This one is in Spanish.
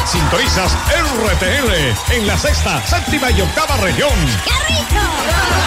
Sintonizas RTL en la sexta, séptima y octava región. ¡Qué rico!